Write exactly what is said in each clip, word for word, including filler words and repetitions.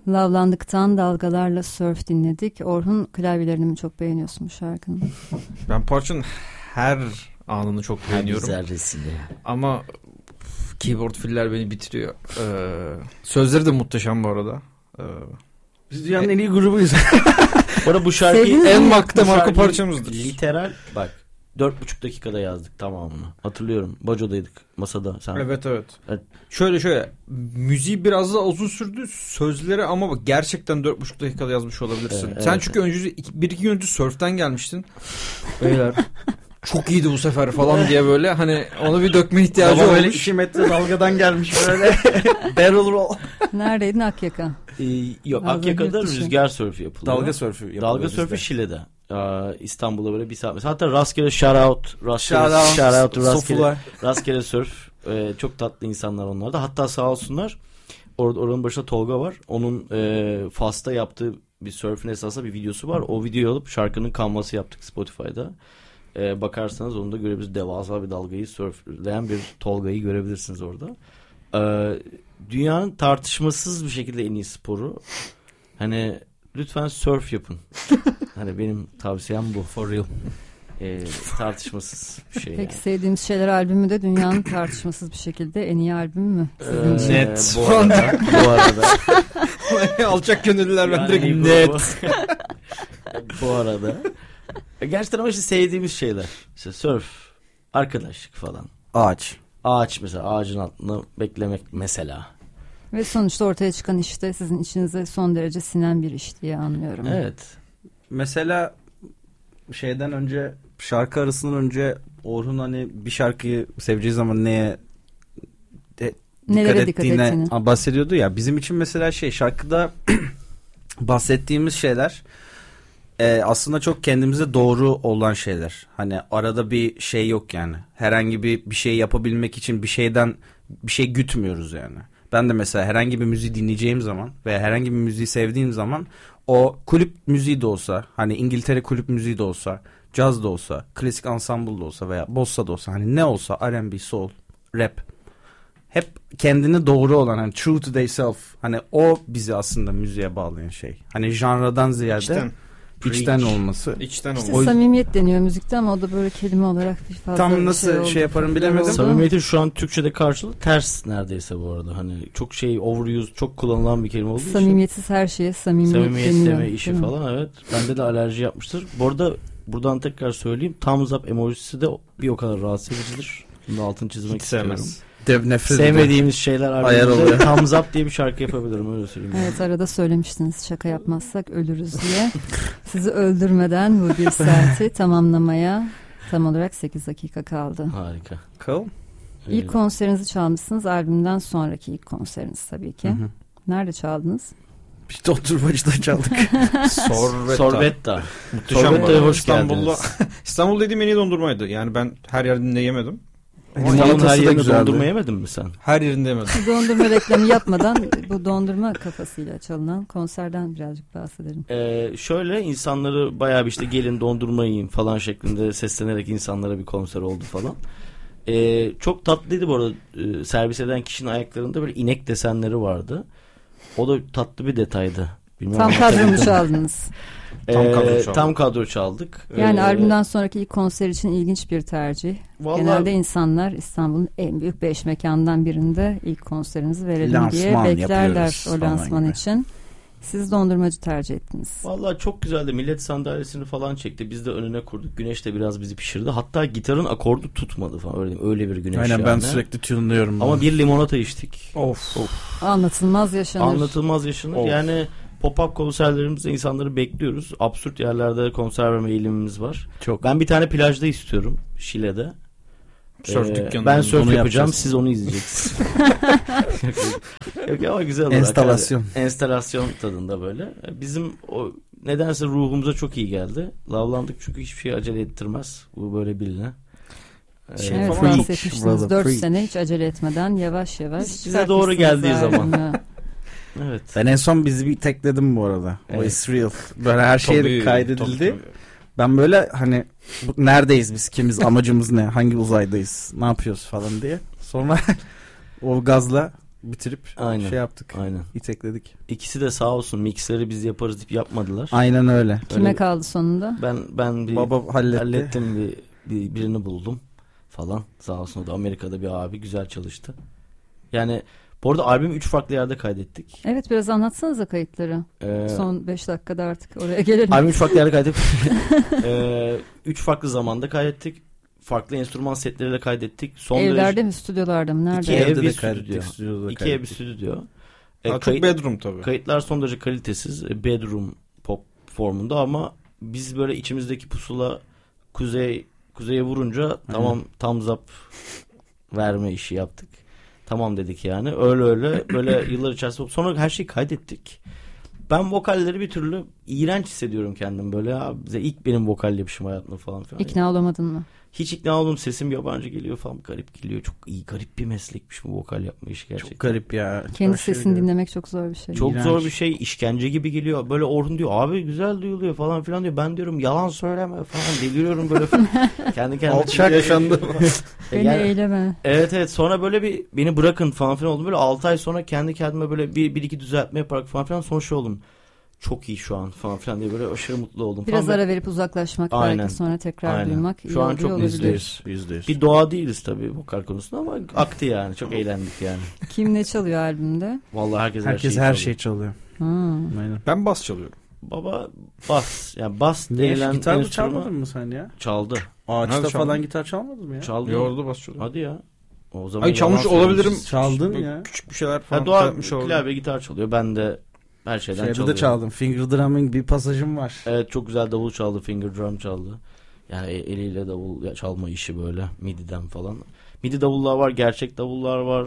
Lavlandıktan Dalgalarla Surf dinledik. Orhun, klavyelerini mi çok beğeniyorsun bu şarkının? Ben parçanın her anını çok beğeniyorum. Her zerresini. Ama keyboard filler beni bitiriyor. Ee, sözleri de muhteşem bu arada. Ee, Biz dünyanın en iyi grubuyuz. Bu arada bu şarkıyı en makta marka parçamızdır. Literal bak. Dört buçuk dakikada yazdık tamamını. Hatırlıyorum. Bacodaydık masada. Sen... Evet, evet evet. Şöyle şöyle. Müziği biraz daha uzun sürdü. Sözleri ama bak gerçekten dört buçuk dakikada yazmış olabilirsin. Evet, Sen evet. çünkü önce bir iki gün önce Surf'ten gelmiştin. Beyler çok iyiydi bu sefer falan diye böyle hani onu bir dökme ihtiyacı Ama olmuş. Böyle iki metre dalgadan gelmiş böyle. Barrel roll. Neredeydin? Akyaka? Ee, yok Dalga Akyaka'da rüzgar sörfü yapılıyor. Dalga sörfü yapılıyor. Dalga sörfü Şile'de. Ee, İstanbul'da böyle bir saat. Mesela hatta rastgele shout out. Rastgele shout out. Shout out rastgele, rastgele sörf. Ee, çok tatlı insanlar onlar da. Hatta sağ olsunlar. Or- oranın başında Tolga var. Onun e, Fas'ta yaptığı bir sörfün esasında bir videosu var. O videoyu alıp şarkının kanvası yaptık Spotify'da. Ee, bakarsanız onu da görebilirsiniz. Devasa bir dalgayı sörfleyen bir Tolga'yı görebilirsiniz orada. Ee, dünyanın tartışmasız bir şekilde en iyi sporu. Hani lütfen surf yapın. Hani benim tavsiyem bu. For real. Ee, tartışmasız bir şey. Peki yani. Sevdiğimiz Şeyler albümü de dünyanın tartışmasız bir şekilde en iyi albümü mü? Ee, net. Bu arada. bu arada. Alçak gönüllüler ben direkt net. Bu arada. Gerçekten ama işte sevdiğimiz şeyler. İşte surf, arkadaşlık falan. Ağaç. Ağaç mesela, ağacın altında beklemek mesela. Ve sonuçta ortaya çıkan işte sizin içinize son derece sinen bir iş diye anlıyorum. Evet. Mesela şeyden önce, şarkı arasından önce Orhun hani bir şarkıyı seveceği zaman neye de, dikkat ettiğine dikkat bahsediyordu ya. Bizim için mesela şey, şarkıda bahsettiğimiz şeyler e, aslında çok kendimize doğru olan şeyler. Hani arada bir şey yok yani. Herhangi bir bir şey yapabilmek için bir şeyden bir şey gütmüyoruz yani. Ben de mesela herhangi bir müziği dinleyeceğim zaman ve herhangi bir müziği sevdiğim zaman o kulüp müziği de olsa, hani İngiltere kulüp müziği de olsa, caz da olsa, klasik ensemble da olsa veya bossa da olsa, hani ne olsa, R and B, soul, rap, hep kendine doğru olan, hani true to themselves, hani o bizi aslında müziğe bağlayan şey. Hani janradan ziyade içten, içten olması. İçten işte olması. Samimiyet deniyor müzikte ama o da böyle kelime olarak bir fazla tam nasıl şey, şey yaparım bilemedim. Samimiyetin şu an Türkçe'de karşılığı ters neredeyse bu arada. Hani çok şey overused, çok kullanılan bir kelime olduğu için. Samimiyetsiz her şeye samimiyet, samimiyet deniyor. deme işi falan, evet. Bende de alerji yapmıştır. Bu arada buradan tekrar söyleyeyim. Thumbs up emojisi de bir o kadar rahatsız edicidir. Bunu altını çizmek hiç istiyorum. Sevmez. Sevmediğimiz şeyler albümünde Thumbs up diye bir şarkı yapabilirim, öyle söyleyeyim. Evet, arada söylemiştiniz şaka yapmazsak ölürüz diye. Sizi öldürmeden bu bir saati tamamlamaya tam olarak sekiz dakika kaldı. Harika. Cool. İlk evet. konserinizi çalmışsınız, albümden sonraki ilk konseriniz tabii ki. Hı hı. Nerede çaldınız? Bir dondurmacıda çaldık. Sorbetta. Sorbetta. Muhteşem. Sorbetta'ya hoş İstanbul'da, İstanbul dediğim en iyi dondurmaydı. Yani ben her yerde yemedim. İstanbul'un her yerinde dondurma yemedin mi sen? Her yerinde yemedim. Dondurma reklamı yapmadan bu dondurma kafasıyla çalınan konserden birazcık bahsedelim. Ee, şöyle insanları bayağı bir işte gelin dondurma yiyin falan şeklinde seslenerek insanlara bir konser oldu falan. Ee, çok tatlıydı bu arada. Ee, servis eden kişinin ayaklarında böyle inek desenleri vardı. O da tatlı bir detaydı. Bilmem tam kadro mu çaldınız? Tam kadro çaldık. Ee, tam kadro çaldık. Yani ee, albümden sonraki ilk konser için ilginç bir tercih. Vallahi, genelde insanlar İstanbul'un en büyük beş mekandan birinde ilk konserinizi verelim diye beklerler o lansman gibi. için. Siz dondurmacı tercih ettiniz. Vallahi çok güzeldi. Millet sandalyesini falan çekti. Biz de önüne kurduk. Güneş de biraz bizi pişirdi. Hatta gitarın akordu tutmadı falan. Öyle, öyle bir güneş. Aynen yani. Ben sürekli tune'luyorum. Ama bir limonata içtik. Of. of. Anlatılmaz yaşanır. Anlatılmaz yaşanır. Of. Yani pop-up konserlerimizde insanları bekliyoruz. Absürt yerlerde konser verme eğilimimiz var. Çok. Ben bir tane plajda istiyorum. Şile'de. Surf ee, ben surf yapacağım. Yapacağız. Siz onu izleyeceksiniz. Yok ama güzel olarak. Enstalasyon. Yani, enstalasyon tadında böyle. Bizim o nedense ruhumuza çok iyi geldi. Lavlandık çünkü hiçbir şey acele ettirmez. Bu böyle biline. Şey, evet, bahsetmiştiniz. Dört sene hiç acele etmeden yavaş yavaş. Size doğru geldiği zaman. Evet. Ben en son bizi bir tekledim bu arada. Evet. O is real. Böyle her şey tabii, kaydedildi. Tabii, tabii. Ben böyle hani neredeyiz biz, kimiz, amacımız ne, hangi uzaydayız, ne yapıyoruz falan diye. Sonra o gazla bitirip aynen. şey yaptık. Aynen. İtekledik. İkisi de sağ olsun mixleri biz yaparız deyip yapmadılar. Aynen öyle. Kime öyle, kaldı sonunda? Ben ben bir Baba halletti. hallettim bir, bir birini buldum falan. Sağ olsun o da Amerika'da bir abi güzel çalıştı. Yani bu arada albüm üç farklı yerde kaydettik. Evet biraz anlatsanıza kayıtları. Ee, Son beş dakikada artık oraya gelelim. Albüm üç farklı yerde kaydettik. ee, üç farklı zamanda kaydettik. Farklı enstrüman setleriyle kaydettik. Son Evlerde derece... mi, stüdyolarda mı? Nerede? İki ev bir stüdyo. İki ev bir stüdyo. Ee, çok kayıt, bedroom tabii. Kayıtlar son derece kalitesiz. Bedroom pop formunda ama biz böyle içimizdeki pusula kuzey kuzeye vurunca Hı. tamam thumbs up verme işi yaptık. Tamam dedik yani. Öyle öyle böyle yıllar içerisinde sonra her şeyi kaydettik. Ben vokalleri bir türlü iğrenç hissediyorum kendim böyle ya. Bize ilk benim vokal yapışım hayatımda falan filan. İkna olamadın mı? Hiç ikna oldum. Sesim yabancı geliyor falan. Garip geliyor. Çok iyi. Garip bir meslekmiş bu vokal yapma işi gerçekten. Çok garip ya. Kendi Aşırı sesini garip. Dinlemek çok zor bir şey. Çok İğrenç. zor bir şey. İşkence gibi geliyor. Böyle Orhun diyor abi güzel duyuluyor falan filan diyor. Ben diyorum yalan söyleme falan. Deliriyorum böyle. Kendi kendime. Alçak yaşandı. Beni yani, eyleme. Evet evet. Sonra böyle bir beni bırakın falan filan oldum. Böyle altı ay sonra kendi kendime böyle bir, bir iki düzeltme yaparak falan filan sonra şey oldum. Çok iyi şu an falan filan diye böyle aşırı mutlu oldum. Biraz falan. ara verip uzaklaşmak Aynen. belki sonra tekrar Aynen. duymak şu an çok yüzde yüz, yüzde yüz. Bir doğa değiliz tabii vokal konusunda ama aktı yani. Çok eğlendik yani. Kim ne çalıyor albümde? Vallahi herkes, herkes her, her şeyi şey çalıyor. Hmm. Aynen. Ben bas çalıyorum. Baba bas. Yani bas denilen gitar mı enstrüman... çalmadın mı sen ya? Çaldı. Ağaçta Nerede falan çaldı? Gitar çalmadın mı ya? Çaldı. Yordu bas çalıyor. Hadi ya. O zaman Ay çalmış olabilirim. Çaldın ya. Küçük bir şeyler falan. Ha, doğa klavye gitar çalıyor. Ben de her şeyden Şeyde çalıyorum. de çaldım. Finger drumming bir pasajım var. Evet çok güzel davul çaldı. Finger drum çaldı. Yani eliyle davul çalma işi böyle. Mididen falan. Midi davullar var. Gerçek davullar var.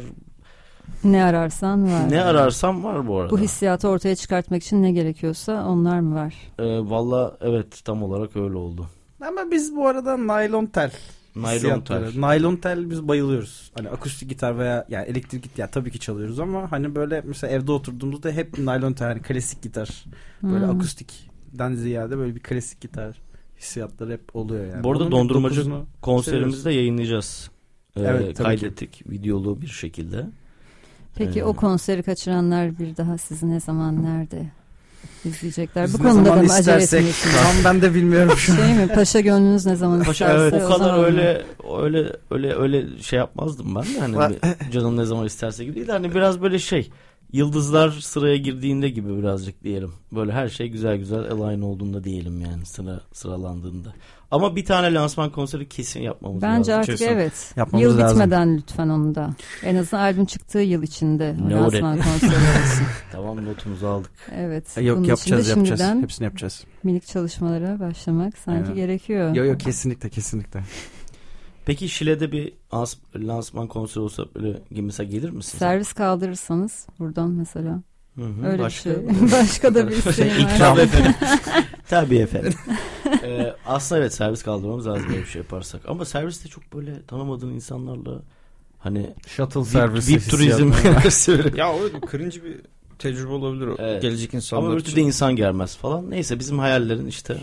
Ne ararsan var. Ne ararsam var bu arada. Bu hissiyatı ortaya çıkartmak için ne gerekiyorsa onlar mı var? Ee, Valla evet tam olarak öyle oldu. Ama biz bu arada naylon tel. Naylon tel. Naylon tel biz bayılıyoruz. Hani akustik gitar veya yani elektrik gitar ya tabii ki çalıyoruz ama hani böyle mesela evde oturduğumuzda hep naylon tel hani klasik gitar. Böyle hmm. akustikten ziyade böyle bir klasik gitar hissiyatları hep oluyor yani. Bu arada Onun dondurmacı konserimizde de yayınlayacağız. Ee, evet, kaydettik ki. Videolu bir şekilde. Peki ee, o konseri kaçıranlar bir daha sizi ne zaman nerede izleyecekler? Biz bu konuda da mı acele etmiyorsunuz? Tam ben de bilmiyorum şu an. Şey mi? Paşa gönlünüz ne zaman Paşa, isterse evet, o kadar o öyle öyle öyle öyle şey yapmazdım ben de hani canım ne zaman isterse gibi değil de hani biraz böyle şey yıldızlar sıraya girdiğinde gibi birazcık diyelim. Böyle her şey güzel güzel align olduğunda diyelim yani sıra sıralandığında. Ama bir tane lansman konseri kesin yapmamız Bence lazım. Bence artık kesin. evet. Yapmamız yıl lazım. bitmeden lütfen onu da. En azından albüm çıktığı yıl içinde no lansman konseri olsun. Tamam notumuzu aldık. Evet. Yok bunun yapacağız yapacağız. Hepsini yapacağız. Minik çalışmalara başlamak sanki Aynen. gerekiyor. Yok yok kesinlikle kesinlikle. Peki Şile'de bir as- lansman konseri olsa böyle mesela gelir misin? Servis kaldırırsanız buradan mesela. Hı hı, öyle başka, bir şey. Başka da bir isteğim var. İkram efendim. Tabii efendim. Ee, aslında evet servis kaldırmamız lazım böyle bir şey yaparsak. Ama serviste çok böyle tanımadığın insanlarla hani shuttle servisi VIP turizm. Ya o cringe bir tecrübe olabilir o. Evet. Gelecek insanlar ama ötüde insan gelmez falan. Neyse bizim hayallerin işte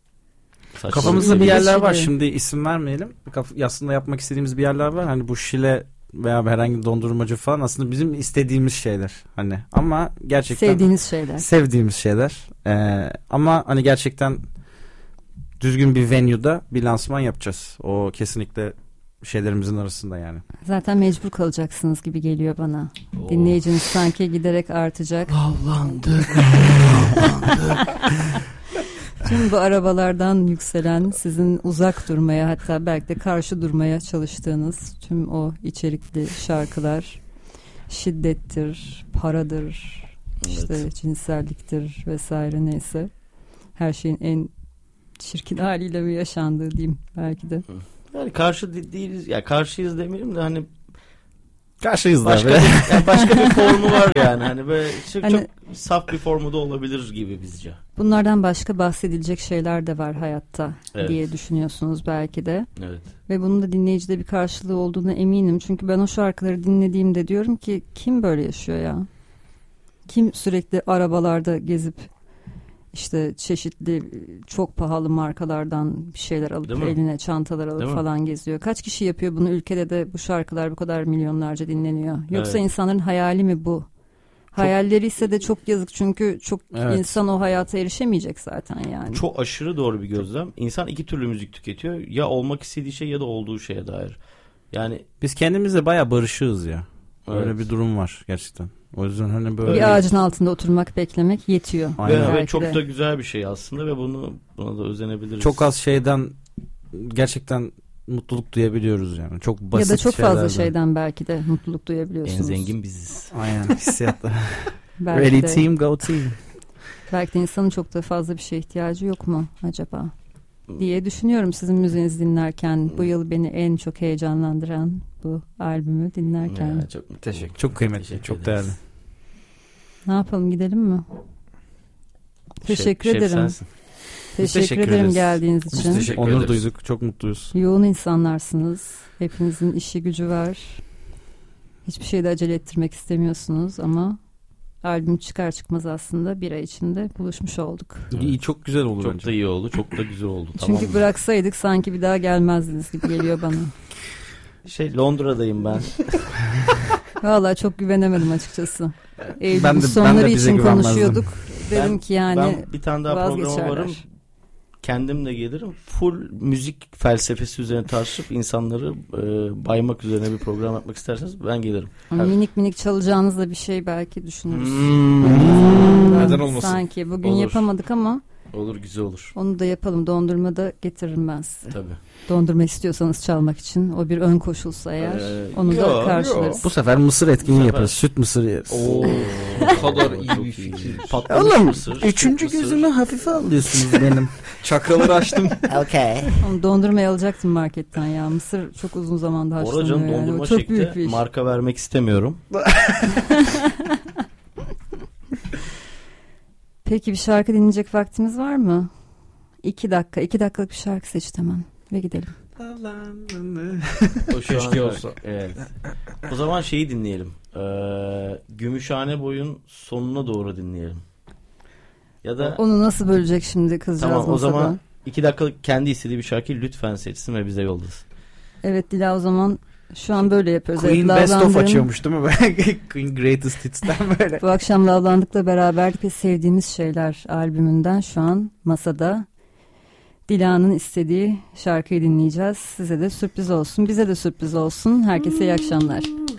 kafamızda bir yerler var. Şimdi isim vermeyelim. Aslında yapmak istediğimiz bir yerler var. Hani bu Şile veya herhangi bir dondurmacı falan aslında bizim istediğimiz şeyler. Hani ama gerçekten sevdiğiniz şeyler. Sevdiğimiz şeyler. Ee, ama hani gerçekten düzgün bir venue'da bir lansman yapacağız. O kesinlikle şeylerimizin arasında yani. Zaten mecbur kalacaksınız gibi geliyor bana. Oh. Dinleyiciniz sanki giderek artacak. Avlandık. Tüm bu arabalardan yükselen, sizin uzak durmaya hatta belki de karşı durmaya çalıştığınız tüm o içerikli şarkılar şiddettir, paradır, evet. işte cinselliktir vesaire neyse. Her şeyin en çirkin haliyle mi yaşandığı diyeyim belki de. Yani karşı değiliz, ya karşıyız demeyelim de hani karşıyız başka da bir, yani başka bir formu var yani hani böyle çok, hani, çok saf bir formu da olabilir gibi bizce. Bunlardan başka bahsedilecek şeyler de var hayatta evet. diye düşünüyorsunuz belki de. Evet. Ve bunun da dinleyicide bir karşılığı olduğuna eminim. Çünkü ben o şarkıları dinlediğimde diyorum ki kim böyle yaşıyor ya? Kim sürekli arabalarda gezip işte çeşitli çok pahalı markalardan bir şeyler alıp eline çantalar alıp falan geziyor. Kaç kişi yapıyor bunu ülkede de bu şarkılar bu kadar milyonlarca dinleniyor. Yoksa evet. insanların hayali mi bu? Hayalleri ise de çok yazık çünkü çok evet. insan o hayata erişemeyecek zaten yani. Çok aşırı doğru bir gözlem. İnsan iki türlü müzik tüketiyor. Ya olmak istediği şey ya da olduğu şeye dair. Yani biz kendimizle bayağı barışığız ya. Evet. Öyle bir durum var gerçekten. O yüzden hani böyle bir ağacın altında oturmak, beklemek yetiyor. Ve, ve çok da güzel bir şey aslında ve bunu buna da özenebiliriz. Çok az şeyden gerçekten mutluluk duyabiliyoruz yani. Çok basit ya da çok fazla şeylerden. şeyden belki de mutluluk duyabiliyorsunuz. En zengin biziz. Aynen hissiyatla. Ready de, team, go team. Belki de insanın çok da fazla bir şeye ihtiyacı yok mu acaba diye düşünüyorum sizin müziğinizi dinlerken. Bu yıl beni en çok heyecanlandıran bu albümü dinlerken. Ya, çok teşekkür. Çok kıymetli, teşekkür çok ederiz. Değerli. Ne yapalım, gidelim mi? Teşekkür şef, ederim. Şef teşekkür, teşekkür ederim ederiz. Geldiğiniz için. Biz teşekkür Onur ederiz. Duyduk. Çok mutluyuz. Yoğun insanlarsınız. Hepinizin işi gücü var. Hiçbir şeyde acele ettirmek istemiyorsunuz ama albüm çıkar çıkmaz aslında bir ay içinde buluşmuş olduk. Evet. İyi, çok güzel oldu. Çok bence. da iyi oldu. Çok da güzel oldu. Çünkü tamam bıraksaydık sanki bir daha gelmezdiniz gibi geliyor bana. Şey Londra'dayım ben. Vallahi çok güvenemedim açıkçası. Eylül ben de, sonları ben de için konuşuyorduk. Dedim ben, ki yani ben bir tane daha programa varım. Kendim de gelirim. Full müzik felsefesi üzerine tartışıp insanları e, baymak üzerine bir program yapmak isterseniz ben gelirim. Ama evet. Minik minik çalacağınız da bir şey belki düşünürüz. Hmm. Neden olmasın? Sanki bugün olur. Yapamadık ama. Olur, güzel olur. Onu da yapalım. Dondurma da getiririm ben size. Tabii. Dondurma istiyorsanız çalmak için. O bir ön koşulsa eğer. Ee, onu yo, da karşılarız. Yo. Bu sefer mısır etkinliği yaparız. Süt mısır yeriz. Oo, o kadar iyi bir fikir. Oğlum mısır, üçüncü gözümü hafife alıyorsunuz benim. Çakraları açtım. Okay. Dondurmayı alacaktım marketten ya. Mısır çok uzun zamanda haşlanıyor. Oracığım yani. dondurma çok çekti. Büyük bir iş. Marka vermek istemiyorum. Peki bir şarkı dinleyecek vaktimiz var mı? İki dakika. iki dakikalık bir şarkı seçtim hemen. Ve gidelim. O keşke olsa. Evet. O zaman şeyi dinleyelim. Ee, Gümüşhane Boy'un sonuna doğru dinleyelim. Ya da onu nasıl bölecek şimdi kızcağız tamam, o masada? zaman iki dakikalık kendi istediği bir şarkıyı lütfen seçsin ve bize yollasın. Evet Dila, o zaman şu an böyle yapıyoruz. Queen evet, Best of açıyormuş değil mi? Queen Greatest Hits'ten böyle. Bu akşam Lavlandık'la beraberdik ve sevdiğimiz şeyler albümünden şu an masada Dila'nın istediği şarkıyı dinleyeceğiz. Size de sürpriz olsun, bize de sürpriz olsun. Herkese iyi akşamlar.